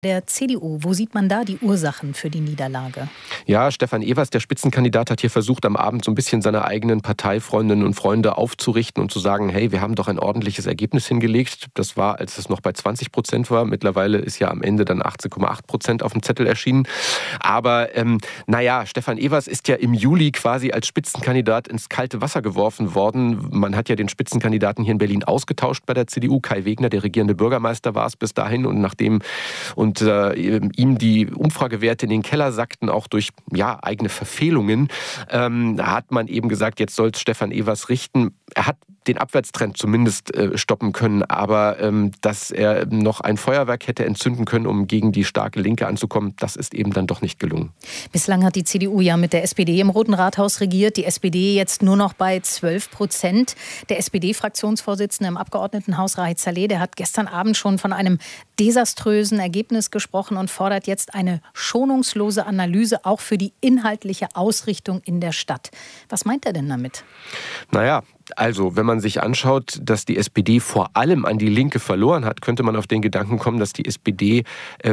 Der CDU, wo sieht man da die Ursachen für die Niederlage? Ja, Stefan Evers, der Spitzenkandidat, hat hier versucht, am Abend so ein bisschen seine eigenen Parteifreundinnen und Freunde aufzurichten und zu sagen, hey, wir haben doch ein ordentliches Ergebnis hingelegt. Das war, als es noch bei 20% war. Mittlerweile ist ja am Ende dann 18,8% auf dem Zettel erschienen. Aber Stefan Evers ist ja im Juli quasi als Spitzenkandidat ins kalte Wasser geworfen worden. Man hat ja den Spitzenkandidaten hier in Berlin ausgetauscht bei der CDU. Kai Wegner, der regierende Bürgermeister, war es bis dahin. Und nachdem ihm die Umfragewerte in den Keller sackten, auch durch eigene Verfehlungen, hat man eben gesagt, jetzt soll Stefan Evers richten. Er hat den Abwärtstrend zumindest stoppen können, aber dass er noch ein Feuerwerk hätte entzünden können, um gegen die starke Linke anzukommen, das ist eben dann doch nicht gelungen. Bislang hat die CDU ja mit der SPD im Roten Rathaus regiert, die SPD jetzt nur noch bei 12%. Der SPD-Fraktionsvorsitzende im Abgeordnetenhaus, Rahid Saleh, der hat gestern Abend schon von einem desaströsen Ergebnis gesprochen und fordert jetzt eine schonungslose Analyse auch für die inhaltliche Ausrichtung in der Stadt. Was meint er denn damit? Also, wenn man sich anschaut, dass die SPD vor allem an die Linke verloren hat, könnte man auf den Gedanken kommen, dass die SPD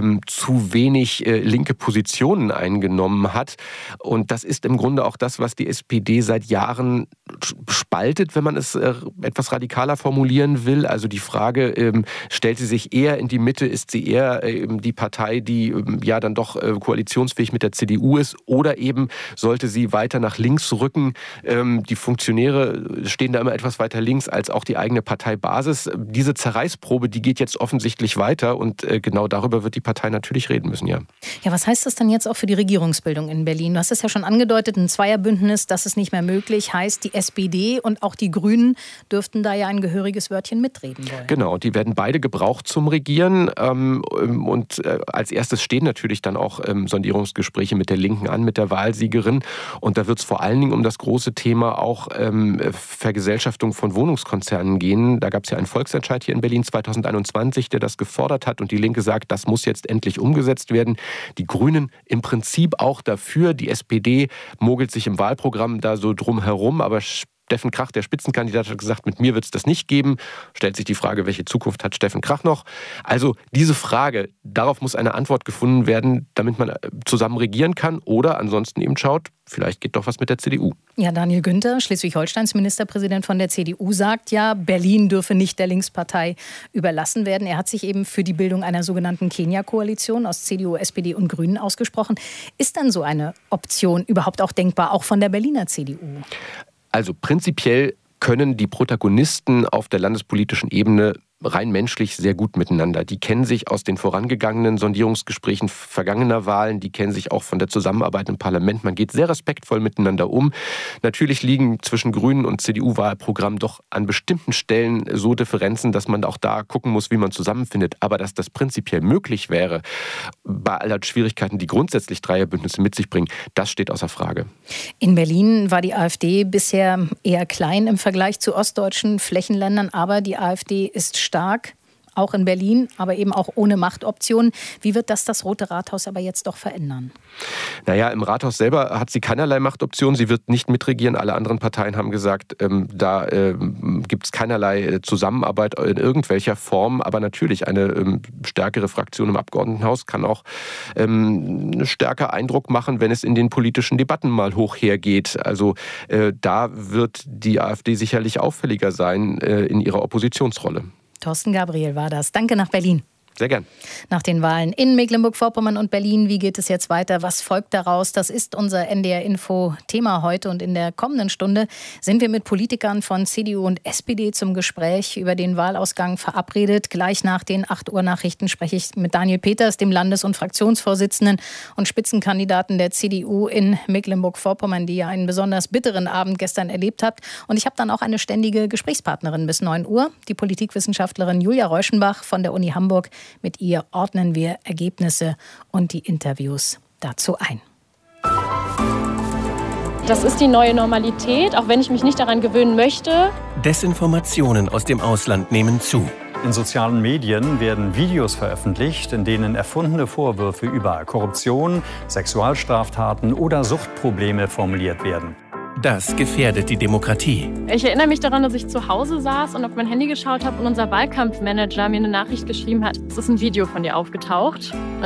zu wenig linke Positionen eingenommen hat. Und das ist im Grunde auch das, was die SPD seit Jahren spaltet, wenn man es etwas radikaler formulieren will. Also die Frage, stellt sie sich eher in die Mitte, ist sie eher die Partei, die dann doch koalitionsfähig mit der CDU ist, oder eben sollte sie weiter nach links rücken. Die Funktionäre stehen da immer etwas weiter links als auch die eigene Parteibasis. Diese Zerreißprobe, die geht jetzt offensichtlich weiter und genau darüber wird die Partei natürlich reden müssen, ja. Ja, was heißt das dann jetzt auch für die Regierungsbildung in Berlin? Du hast es ja schon angedeutet, ein Zweierbündnis, das ist nicht mehr möglich, heißt die SPD und auch die Grünen dürften da ja ein gehöriges Wörtchen mitreden wollen. Genau, die werden beide gebraucht zum Regieren und als erstes stehen natürlich dann auch Sondierungsgespräche mit der Linken an, mit der Wahlsiegerin, und da wird es vor allen Dingen um das große Thema auch Vergesellschaftung von Wohnungskonzernen gehen. Da gab es ja einen Volksentscheid hier in Berlin 2021, der das gefordert hat, und die Linke sagt, das muss jetzt endlich umgesetzt werden. Die Grünen im Prinzip auch dafür. Die SPD mogelt sich im Wahlprogramm da so drum herum, aber Steffen Krach, der Spitzenkandidat, hat gesagt, mit mir wird es das nicht geben. Stellt sich die Frage, welche Zukunft hat Steffen Krach noch? Also diese Frage, darauf muss eine Antwort gefunden werden, damit man zusammen regieren kann oder ansonsten eben schaut, vielleicht geht doch was mit der CDU. Ja, Daniel Günther, Schleswig-Holsteins Ministerpräsident von der CDU, sagt ja, Berlin dürfe nicht der Linkspartei überlassen werden. Er hat sich eben für die Bildung einer sogenannten Kenia-Koalition aus CDU, SPD und Grünen ausgesprochen. Ist dann so eine Option überhaupt auch denkbar, auch von der Berliner CDU? Also prinzipiell können die Protagonisten auf der landespolitischen Ebene rein menschlich sehr gut miteinander. Die kennen sich aus den vorangegangenen Sondierungsgesprächen vergangener Wahlen, die kennen sich auch von der Zusammenarbeit im Parlament. Man geht sehr respektvoll miteinander um. Natürlich liegen zwischen Grünen und CDU-Wahlprogramm doch an bestimmten Stellen so Differenzen, dass man auch da gucken muss, wie man zusammenfindet. Aber dass das prinzipiell möglich wäre, bei aller Schwierigkeiten, die grundsätzlich Dreierbündnisse mit sich bringen, das steht außer Frage. In Berlin war die AfD bisher eher klein im Vergleich zu ostdeutschen Flächenländern, aber die AfD ist stark, auch in Berlin, aber eben auch ohne Machtoptionen. Wie wird das Rote Rathaus aber jetzt doch verändern? Im Rathaus selber hat sie keinerlei Machtoption. Sie wird nicht mitregieren. Alle anderen Parteien haben gesagt, da gibt es keinerlei Zusammenarbeit in irgendwelcher Form. Aber natürlich eine stärkere Fraktion im Abgeordnetenhaus kann auch stärker Eindruck machen, wenn es in den politischen Debatten mal hoch hergeht. Also da wird die AfD sicherlich auffälliger sein in ihrer Oppositionsrolle. Thorsten Gabriel war das. Danke nach Berlin. Sehr gern. Nach den Wahlen in Mecklenburg-Vorpommern und Berlin, wie geht es jetzt weiter? Was folgt daraus? Das ist unser NDR-Info-Thema heute. Und in der kommenden Stunde sind wir mit Politikern von CDU und SPD zum Gespräch über den Wahlausgang verabredet. Gleich nach den 8 Uhr Nachrichten spreche ich mit Daniel Peters, dem Landes- und Fraktionsvorsitzenden und Spitzenkandidaten der CDU in Mecklenburg-Vorpommern, die ja einen besonders bitteren Abend gestern erlebt hat. Und ich habe dann auch eine ständige Gesprächspartnerin bis 9 Uhr, die Politikwissenschaftlerin Julia Reuschenbach von der Uni Hamburg. Mit ihr ordnen wir Ergebnisse und die Interviews dazu ein. Das ist die neue Normalität, auch wenn ich mich nicht daran gewöhnen möchte. Desinformationen aus dem Ausland nehmen zu. In sozialen Medien werden Videos veröffentlicht, in denen erfundene Vorwürfe über Korruption, Sexualstraftaten oder Suchtprobleme formuliert werden. Das gefährdet die Demokratie. Ich erinnere mich daran, dass ich zu Hause saß und auf mein Handy geschaut habe und unser Wahlkampfmanager mir eine Nachricht geschrieben hat. Es ist ein Video von dir aufgetaucht.